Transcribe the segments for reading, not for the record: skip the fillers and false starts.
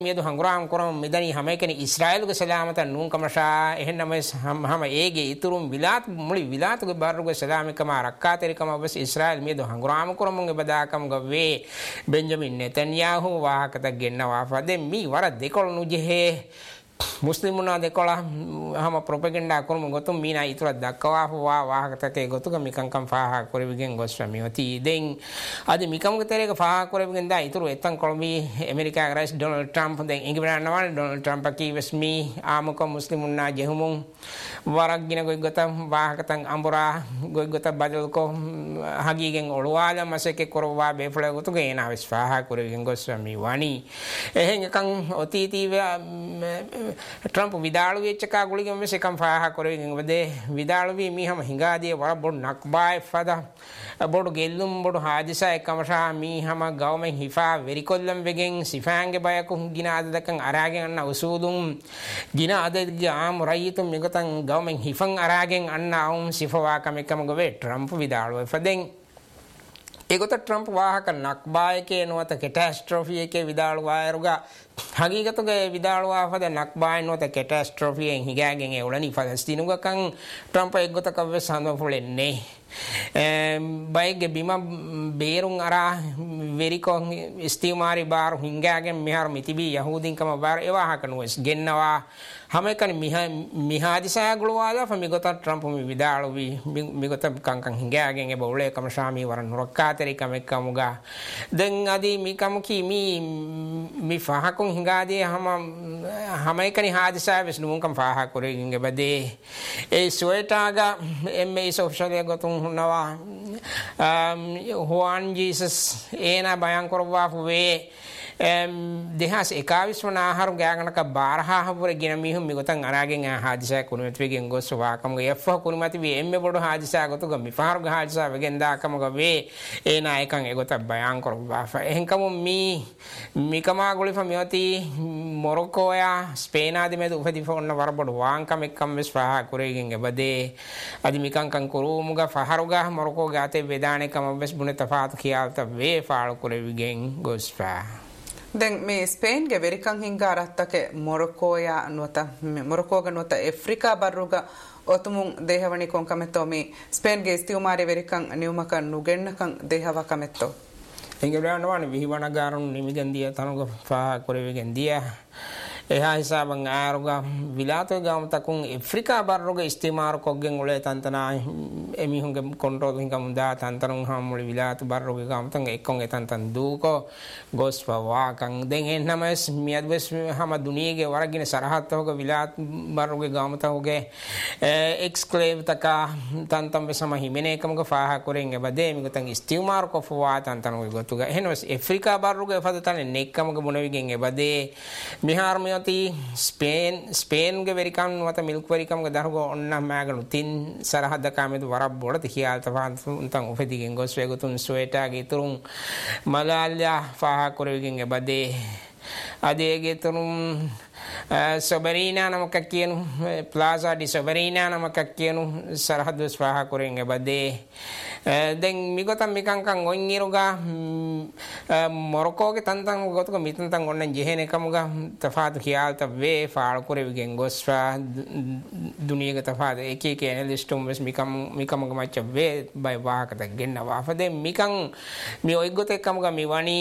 මියදු හංගුරාම් කරම මෙදනි හැම කෙනෙක් ඉස්රායලුගේ සලාමත නුන් කමෂා එහෙන්නම හැම ඒගේ ඉතුරුම් විලාත් මුලි විලාතුගේ බාරුගේ සලාමිකම රක්කාතරිකම අවස් ඉස්රායල් මියදු හංගුරාම් කරමුගේ බදාකම් ගවේ බෙන්ජමින් නෙතන්යාහු වාහකත ගෙන්නවා ෆදෙ මී වර දෙකොළ නුජෙහේ මුස්ලිමුනා දෙකොළ හැම ප්‍රොපගන්ඩා කරමු ගොතුම් මීනා ඉතුරු දක්වා වාහකතකේ ගොතුක මිකංකම් ෆාහා කරවිගෙන් ගොස්වමියති දෙන් අද මිකම්ගේ තරේක ෆාහා කරවිගෙන් දා ඉතුරු එතන් කොළඹි ඇමරිකා රයිස් ඩොනල්ඩ් ට්‍රම්ප් දෙන් ඉංග්‍රීසිනවා ඩොනල්ඩ් ට්‍රම්ප් කීවස් මී ආමක මුස්ලිමුනා ජෙහුමුන් වරක් ගින ගොයි ගොතම් වාහකතන් අම්බුරා ගොයි ගොත බදල්කෝ හගීගෙන් ඔළුවාල මසකේ කරවා බේෆල ගොතුගේ එනාවස් ෆාහා කරවිගෙන් ගොස්වමි වනි එහෙන් එකන් ඔතීතීව Trump විදාළු වෙච්ච කා ගුලිගෙම මෙසකම් ෆාහා කරගෙන වදේ විදාළු වී මීහම හිඟාදී වර බොඩ නක්බායි ෆදා බොඩ ගෙල්ලුම් බොඩ හාදිසා එකමෂා මීහම ගවමෙන් හිෆා වෙරිකොල්ලම් වෙගෙන් සිෆාංගේ බයකු ගිනාද දකන් අරාගෙන අන්න උසූදුම් ගින අදගේ ආම් රයිතුම් මෙගතන් ගවමෙන් හිෆන් අරාගෙන අන්න අවුම් සිෆවා කමෙකම ගවේ Trump විදාළු ෆදෙන් ඒගොත Trump වාහක නක්බායකේ නොත කැටස්ට්‍රොෆි එකේ විදාළු වායරුගා හගීගතුගේ විදාළුවා ෆද නක්බායි නොත කැටස්ට්‍රොෆි එකෙන් හිගාගෙන් ඒ උලනි ෆලස්තීනුගකන් Trump ඒගොත කව්වේ සඳෆුලෙන්නේ බයිගේ බිම බේරුන් අරා වෙරිකෝ ස්තිමාරි බාරු හිඟාගෙන් මෙහර මිතිබී යහූදින්කම බාර එවාහක නුවස් ගෙන්නවා හැම එකනි මිහාදිසා ගලවාලා ෆමිගොත Trump මි විදාළු මිගොත කංකන් හිඟාගෙන් ඒ බෝලේ කම ශාමී වර නුරක්කාතරි කම එක්කමුගා දැන් අදී මිකම කි මි ෆාහකුන් හිඟාදී හැම එකනි හාදිසා වෙස් නුමුන්කම් ෆාහා කරගෙන බදේ ඒ සොයටාගා එම්එස් ඔෆිෂල් ගොතුන් हुनवा हुआन जीसस एना बयान करवा हुए देहास 21 वना आहार गयागणक 12 हपुरे गिन मिहु मिगतन अराගෙන් हादिसा कुनुमत्वेගෙන් ගොස් වාකම එෆ कुनुमति වේ එම්මෙ බොඩ हादिसा ගොතුග මිෆාරු हादिसा වෙගෙන් දාකම ගවේ ඒ නායකන් එගොත බයන් කරවා එහෙන්කම මිකමා ගොලිෆ මියති මොරොකෝයා ස්පේන් ආදී මෙද උපදි ෆොන්න වරබොඩ වාංකම එක්කම් වෙස් ෆාහා කුරේගෙන් එබදේ අදි මිකංකන් කුරුමුග ෆහරුගා මොරොකෝ ගාතේ වේදානෙකම වෙස් බුනේ තෆාත් කියාල්ත වේ ෆාල කුරේගෙන් ගොස් ෆා දැන් මේ ස්පේන් ගේ වෙරිකන් හිංගා රත්තකේ මොරොකෝයා නොත මොරොකෝග නොත ඇෆ්‍රිකා බරුග ඔතුමුන් දේහවණි කොන් කමෙතෝ මේ ස්පේන් ගේ ස්තිමාරි වෙරිකන් නියුමකන් නුගෙන්නකන් දේහව කමෙතෝ එංගලයන්වන විහිවනගාරුන් නිමිගෙන්දිය තනුග ෆා කුරේගෙන්දිය එහා හිසාබන් ආරුගා විලාතෝ ගාමතකුන් ඇෆ්‍රිකා බරුග ඉස්තිමාර කොග්ගෙන් උලේ තන්තනා එමිහුන්ගේ කොන්ට්‍රෝල් හිංගම් දා තන්තරුන් හාමුලි විලාතු බරුග ගාමතන් එක්කොන් එතන්තන් දූකෝ ගොස් වාකන් දෙන් එන්නමස් මියද්වස් හම දුනියගේ වරගින සරහත් හොග විලාත් බරුග ගාමතෝගේ එක්ස්ක්ලේව් තකා තන්තම් වෙසම හිමෙනේකමක ෆාහා කුරෙන් එබදේ මිගතන් ඉස්තිමාර කොෆවා තන්තන ගොතුග එහෙනවස් ඇෆ්‍රිකා බරුග ෆදතන නෙක්කමක මොනවිගෙන් එබදේ මිහාර්මිය स्पेन के वेरिकम वत मिल्क वेरिकम के दरगो ओन्ना मैगनु तीन सरहद का में वरब बोड़त हियाल तफान उनतंग उफेदी गेंगो स्वेगो तुन स्वेटा गे तुरुं मलाल्या फाहा कुरेगिंगे बदे अदेगे तुरुं सोबरीना नमक कियनु प्लाजा डी सोबरीना नमक कियनु सरहद स्वाहा कुरेंगे बदे दें मिगोता मिकंकं गोंगिरुगा मोरको के तंतंग गोतको मितंतंग ओन्न जेहेने कमुगा तफात खियाल तवे फाड़ कुरे विगें गोस्वा दुनिया के तफात एक एक एनालिस्टों में मिकम गमच वे बाय वाह कत गिन्ना वाफदे मिकंग मी ओइगोते कमुगा मिवानी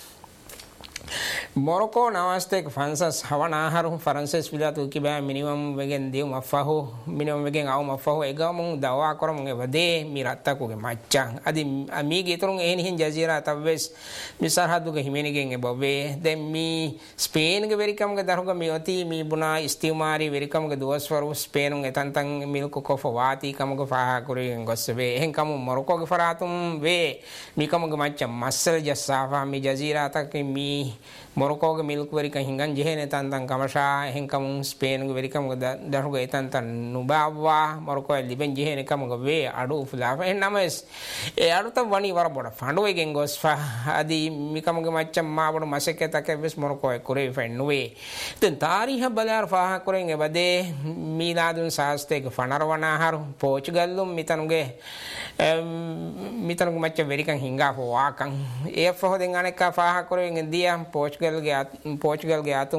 मोरको नवास्ते फ्रांसस हवन आहार फ्रांसेस विलातु कि बा मिनिमम वेगेन देव मफाहो मिनिमम वेगेन आउ मफाहो एगामु दवा करमगे वदे मिरात्ता को माच्चा अदि मी गेतरुं एन हिन जजीरा तवेस मी सरहदु के हिमेनिगे बवे दे मी स्पेन के वेरिकम के दरग मी अति मी बुना इस्तिमारी वेरिकम के दोस्वरु स्पेन के तंतंग मिल्क को फवाती कम को फाहा कुरे गसवे हेन कम मोरको के फरातुम वे मी कम के माच्चा मसल जसाफा मी जजीरा तक मी मोरको के मिल्क वेरिकम हिंगन जेहेने तंतंग कमशा हेंकम स्पेन के वेरिकम के दरग तंतन नुबावा मोरको लिबेन जेहेने कम के वे अडु फुलाफा हे नमस ए अडु त वनी वर बड फांडो गें गोस्फा आदि मिकम के मच्चम मा बड मसके तक बिस मोरको कुरे फैनुवे तन तारीह बलार फाहा कुरेंगे बदे मीलादुन सास्ते के फनरवना हर पोर्चुगल मितनुगे मितनुगे मच्च वेरिकम हिंगा हो वाकं ए फो देंगाने का फाहा कुरेंगे दिया पोर्चुगल गया